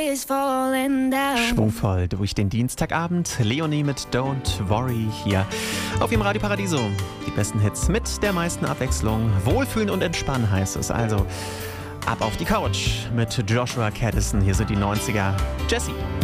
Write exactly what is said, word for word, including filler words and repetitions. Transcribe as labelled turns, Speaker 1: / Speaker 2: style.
Speaker 1: Schwungvoll durch den Dienstagabend. Leonie mit Don't Worry hier auf ihrem Radio Paradiso. Die besten Hits mit der meisten Abwechslung. Wohlfühlen und entspannen heißt es. Also ab auf die Couch mit Joshua Caddison. Hier sind die neunziger. Jessie.